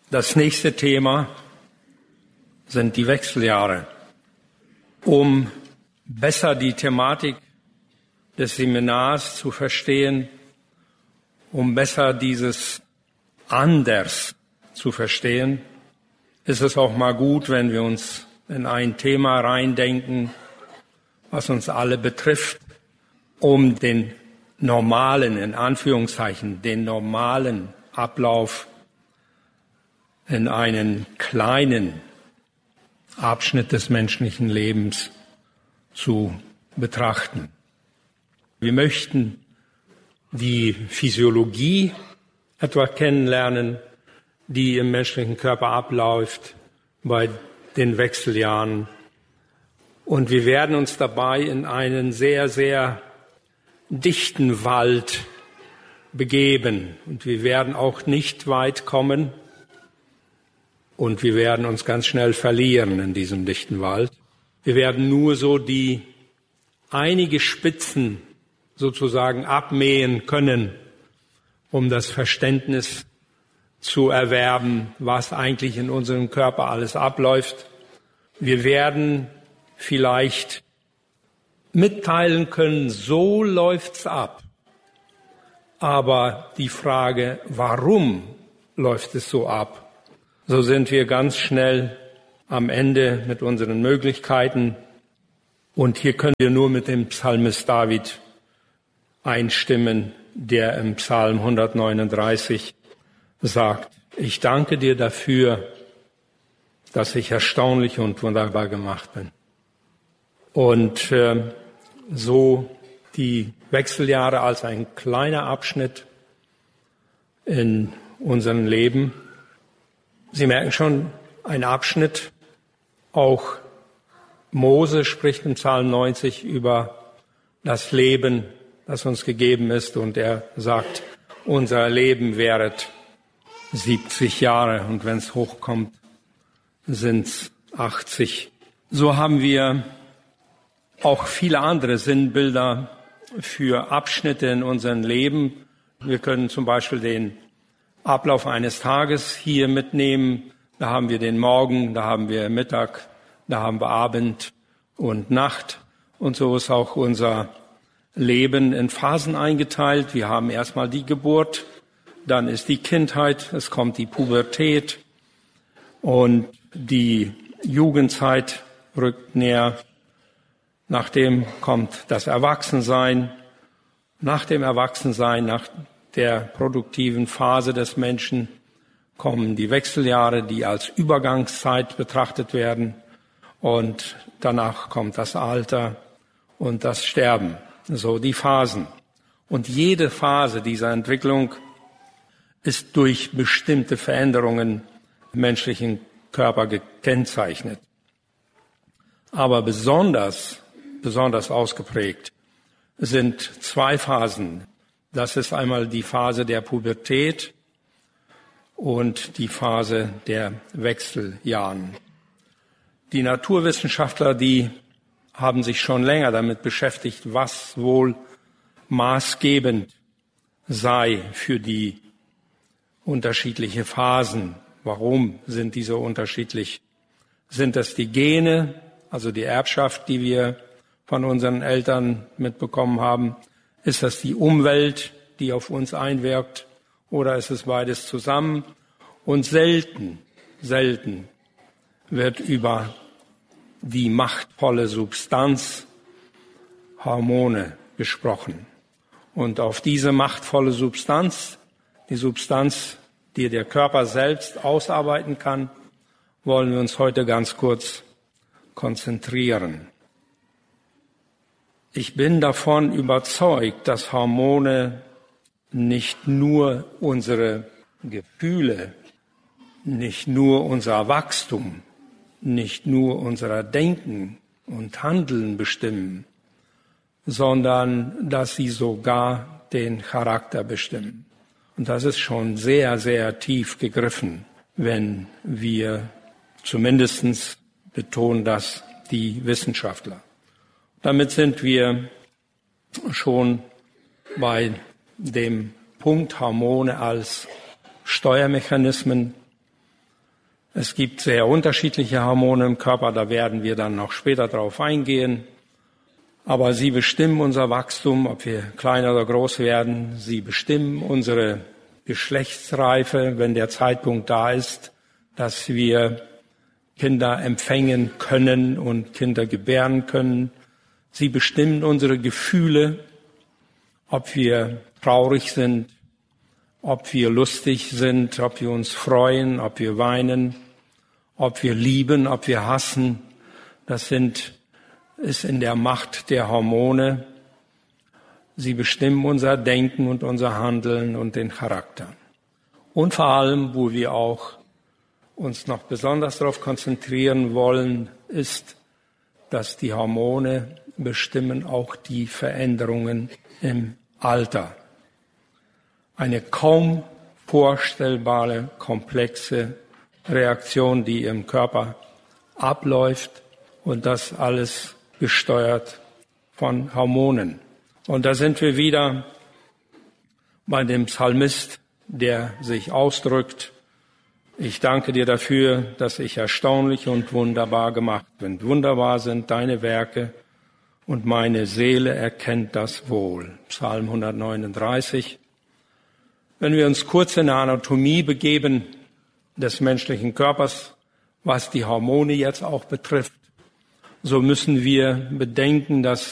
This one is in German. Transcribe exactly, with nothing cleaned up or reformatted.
Das nächste Thema sind die Wechseljahre. Um besser die Thematik des Seminars zu verstehen, um besser dieses Anders zu verstehen, ist es auch mal gut, wenn wir uns in ein Thema reindenken, was uns alle betrifft, um den normalen, in Anführungszeichen, den normalen Ablauf in einen kleinen Abschnitt des menschlichen Lebens zu betrachten. Wir möchten die Physiologie etwa kennenlernen, die im menschlichen Körper abläuft bei den Wechseljahren. Und wir werden uns dabei in einen sehr, sehr dichten Wald begeben. Und wir werden auch nicht weit kommen. Und wir werden uns ganz schnell verlieren in diesem dichten Wald. Wir werden nur so die einige Spitzen sozusagen abmähen können, um das Verständnis zu erwerben, was eigentlich in unserem Körper alles abläuft. Wir werden vielleicht mitteilen können, so läuft's ab. Aber die Frage, warum läuft es so ab? So sind wir ganz schnell am Ende mit unseren Möglichkeiten. Und hier können wir nur mit dem Psalmist David einstimmen, der im Psalm hundertneununddreißig sagt: Ich danke dir dafür, dass ich erstaunlich und wunderbar gemacht bin. Und äh, so die Wechseljahre als ein kleiner Abschnitt in unserem Leben. Sie merken schon, ein Abschnitt, auch Mose spricht im Psalm neunzig über das Leben, das uns gegeben ist, und er sagt, unser Leben währet siebzig Jahre und wenn es hochkommt, sind es achtzig. So haben wir auch viele andere Sinnbilder für Abschnitte in unserem Leben. Wir können zum Beispiel den Ablauf eines Tages hier mitnehmen. Da haben wir den Morgen, da haben wir Mittag, da haben wir Abend und Nacht. Und so ist auch unser Leben in Phasen eingeteilt. Wir haben erstmal die Geburt, dann ist die Kindheit, es kommt die Pubertät und die Jugendzeit rückt näher. Nachdem kommt das Erwachsensein. Nach dem Erwachsensein, nach der produktiven Phase des Menschen kommen die Wechseljahre, die als Übergangszeit betrachtet werden. Und danach kommt das Alter und das Sterben. So die Phasen. Und jede Phase dieser Entwicklung ist durch bestimmte Veränderungen im menschlichen Körper gekennzeichnet. Aber besonders, besonders ausgeprägt sind zwei Phasen. Das ist einmal die Phase der Pubertät und die Phase der Wechseljahren. Die Naturwissenschaftler, die haben sich schon länger damit beschäftigt, was wohl maßgebend sei für die unterschiedlichen Phasen. Warum sind diese unterschiedlich? Sind das die Gene, also die Erbschaft, die wir von unseren Eltern mitbekommen haben? Ist das die Umwelt, die auf uns einwirkt? Oder ist es beides zusammen? Und selten, selten wird über die machtvolle Substanz Hormone gesprochen. Und auf diese machtvolle Substanz, die Substanz, die der Körper selbst ausarbeiten kann, wollen wir uns heute ganz kurz konzentrieren. Ich bin davon überzeugt, dass Hormone nicht nur unsere Gefühle, nicht nur unser Wachstum, nicht nur unser Denken und Handeln bestimmen, sondern dass sie sogar den Charakter bestimmen. Und das ist schon sehr, sehr tief gegriffen, wenn wir zumindest betonen das die Wissenschaftler. Damit sind wir schon bei dem Punkt Hormone als Steuermechanismen. Es gibt sehr unterschiedliche Hormone im Körper, da werden wir dann noch später drauf eingehen. Aber sie bestimmen unser Wachstum, ob wir klein oder groß werden. Sie bestimmen unsere Geschlechtsreife, wenn der Zeitpunkt da ist, dass wir Kinder empfangen können und Kinder gebären können. Sie bestimmen unsere Gefühle, ob wir traurig sind, ob wir lustig sind, ob wir uns freuen, ob wir weinen, ob wir lieben, ob wir hassen. Das sind, ist in der Macht der Hormone. Sie bestimmen unser Denken und unser Handeln und den Charakter. Und vor allem, wo wir auch uns noch besonders darauf konzentrieren wollen, ist, dass die Hormone bestimmen auch die Veränderungen im Alter. Eine kaum vorstellbare, komplexe Reaktion, die im Körper abläuft und das alles gesteuert von Hormonen. Und da sind wir wieder bei dem Psalmist, der sich ausdrückt: Ich danke dir dafür, dass ich erstaunlich und wunderbar gemacht bin. Wunderbar sind deine Werke und meine Seele erkennt das wohl. Psalm hundertneununddreißig. Wenn wir uns kurz in der Anatomie begeben des menschlichen Körpers, was die Hormone jetzt auch betrifft, so müssen wir bedenken, dass